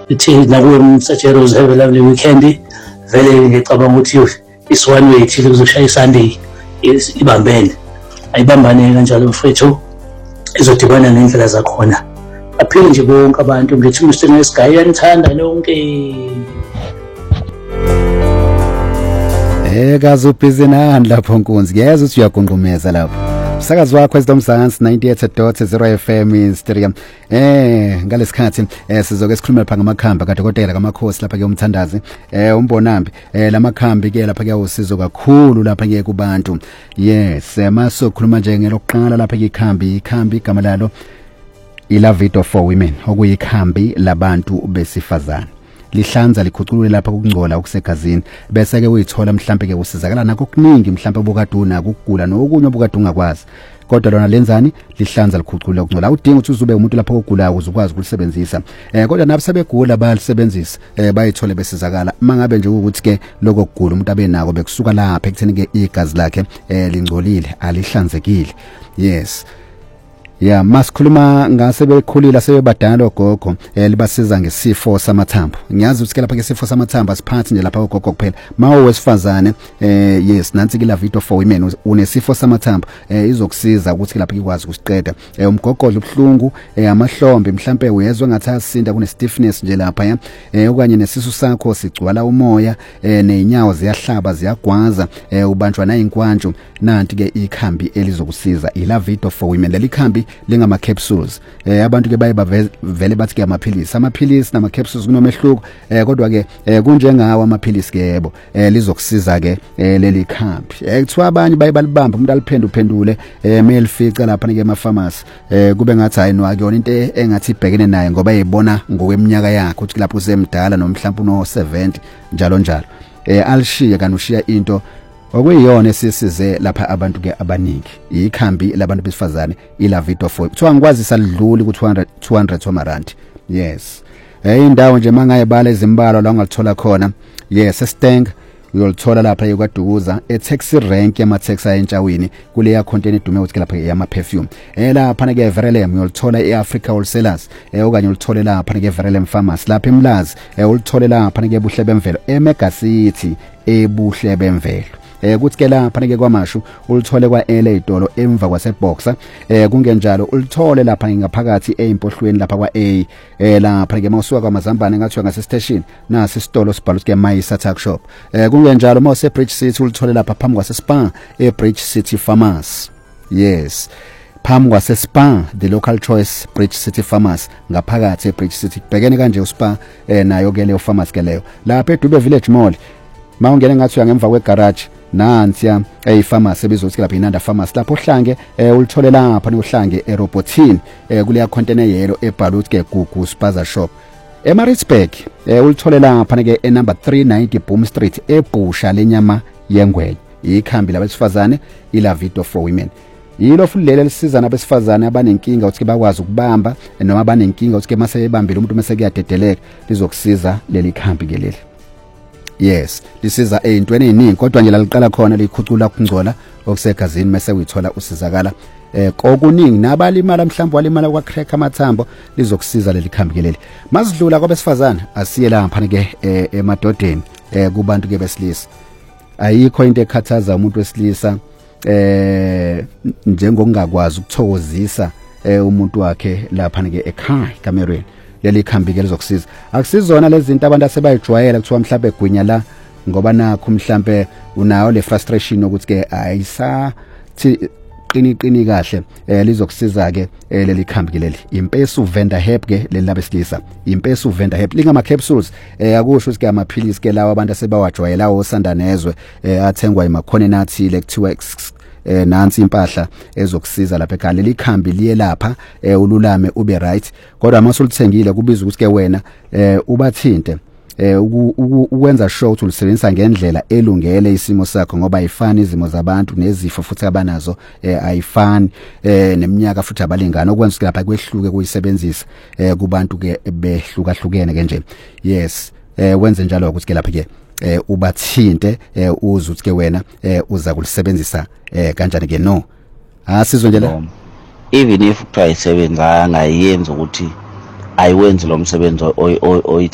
ithi nakuwe msajero have a lovely weekend. Vele ngicabanga ukuthi is one way till kuzoshaya Sunday ibambene ayibambane kanjalo mfethu izodibana nendlela zakhona aphile nje bonke abantu ngithi Mr Nice Guy yanithanda lonke kaze ubhizinani lapho Nkunzi ngiyeza ukuthi uyagonqumeza lapho Sakazi wakho ezidomzansi 98.0 FM in stereo. Ngalesikhathi sizoke sikhuluma lapha ngamakhamba kadokotela kaMakhosi lapha ke umthandazi umbonambi lamakhambi ke lapha ke usizo kakhulu lapha ke kubantu. Yes, masokhuluma nje ngelokuqala lapha ke ikhambi igama lalo iLavito for Women okuyikhambi labantu besifazana. Lihlanza likhuculule lapha ukungcola okusegazini bese ke uyithola mhlambe ke usizakala nakho kuningi mhlambe obukaduna ukugula nokunye obukade ungakwazi kodwa lona lenzani lihlanza likhuculule ukungcola udinga ukuthi uzube umuntu lapha ogulayo ukuzukwazi ukulisebenzisa kodwa nabe sebegula bayalisebenzisa bayithole besizakala mangabe nje ukuthi ke lokho kugula umuntu abenako bekusuka lapha ekutheni ke igazi lakhe lingcolile alihlanzekile. Yes. Yeah, masikhuluma ngase bekhulila sebebadala ogogo libasiza ngesifo samathambo. Ngiyazi ukuthi ke lapha ke isifo samathambo asiphathi nje lapha ogogo kuphela. Mawo wesifazane yes nansi ke iLavito for Women unesifo samathambo izokusiza ukuthi lapha ikwazi ukusiqeda. Umgogodla ubhlungu amahlombe mhlambe uyezwe ngathi asinda kune stiffness nje lapha okanye nesisu sakho sigcwala umoya nezinyawo ziyahlaba ziyagwaza ubanjwa nayinkwanjo nanti ke ikhambi elizokusiza iLavito for Women. Leli khambi lingama capsules abantu ke baye bavele bathi ke amaphilisi nama capsules kunomehluko kodwa ke kunjengawo amaphilisi ke yebo lizokusiza ke leli khambi kuthiwa abanye baye balibamba umuntu aliphendule melifica lapha ke ema pharmacy kube ngathi hayi no akuyona into engathi ibhekene naye ngoba eyibona ngokweminyaka yakhe ukuthi lapho usemdala nomhlawumbe uno 70 njalo njalo alishiya kanushiya into okuyiyona esisize lapha abantu ke abaningi ikhambi labantu besifazane iLavito for kuthiwa ngikwazi salidluli ku 200 wamarandi. Yes, indawo nje mangayebala izimbalo la ungalithola khona. Yes, eStang uyolithola lapha ekwaDukuza etaxi rank yama taxi entshawini kule ya content edume ukuthi lapha yama perfume lapha ke Verelem uyolithola eAfrica Wholesalers okanye ulithole lapha ke Verelem Pharmacy lapha eMlazi ulithole lapha ke Buhle Bemvelo eMega City eBuhle Bemvelo kuthi ke lapha ke kwamashu ulithole kwa LA Idolo emva kwaseBoxer kungenjalo ulithole lapha ngaphakathi eimpohlweni lapha kwa A lapha ke mawusuka kwaMazambane ngathiwa ngase station nasi isitolo sibhalwe ke Mayisa Tuck Shop kungenjalo mawuse Bridge City ulithole lapha phambi kwase Spa eBridge City Pharmacy. Yes, phambi kwase Spa the local choice Bridge City Pharmacy ngaphakathi eBridge City bhekene kanje uSpa nayo ke leyo pharmacy ke leyo lapha eDube Village Mall mawungena ngathi uyangemva kwegarage nansiya pharmacy ebizothi lapha inanda pharmacy lapho uhlange ulithole lapha neuhlange eRobotini kuleya container yellow ebhalwe ukuthi ke Gugu Spaza Shop eMaritzburg ulithole lapha ke enumber 390 Boom Street eBusha lenyama yengwenya ikhambi labesifazane iLavito for Women. Yilo futhi leli lisiza nabesifazane abanenkinga ukuthi bakwazi ukubamba noma abanenkinga ukuthi mase ebambile umuntu mase kuyadedeleka lizokusiza leli khambi ke leli. Yes, lisiza ezintweni eziningi kodwa nje laliqala khona likhucula ukungcola okusegazini mase uyithola usizakala kokuningi nabalimala mhlawumbe walimala kwa crack amathambo lizokusiza leli khambi ke leli. Masidlula kwabesifazana asiye lapha ke emadodeni kubantu ke besilisa ayikho into ekhathaza umuntu wesilisa njengokungakwazi ukuthokozisa umuntu wakhe lapha ke ekhaya kamerweni. Leli khambi ke lizokusiza akusizona lezi zinto abantu asebayijwayela kuthiwa mhlambe egwinya la ngoba nakho mhlambe unayo le frustration ukuthi ke ayisa qini kahle lizokusiza ke leli khambi ke leli impesu vendor help ke leli labesilisa impesu vendor help lingama capsules akusho ukuthi ke amaphilisi ke lawa abantu asebawajwayela osandanezwe athengwa imakhone nathi lekuthiwa nansi impahla ezokusiza lapha ekhaya. Leli khambi liye lapha ululame ube right kodwa mase ulithengile kubiza ukuthi ke wena ubathinte ukwenza sure ukuthi ulisebenzisa ngendlela elungele isimo sakho ngoba ayifani izimo zabantu nezifo futhi abanazo ayifani neminyaka futhi abalingana okwenza lapha kwehluke kuyisebenzisa kubantu ke behlukahlukene ke nje. Yes, wenze njalo ukuthi ke lapha ke ubathinte uze ukuthi ke wena uza kulisebenzisa kanjani ke no asizwe nje la even if kuthiwa isebenza angayenza ukuthi ayiwenzi lo msebenzi